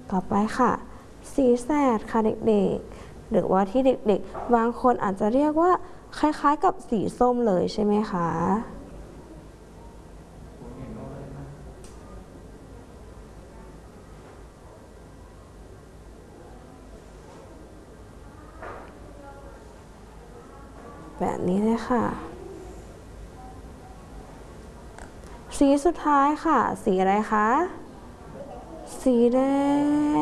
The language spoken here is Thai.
ต่อไปค่ะสีแสดค่ะเด็กๆหรือว่าที่เด็กๆบางคนอาจจะเรียกว่าคล้ายๆกับสีส้มเลยใช่ไหมคะแบบนี้เลยค่ะสีสุดท้ายค่ะสีอะไรคะสีแดง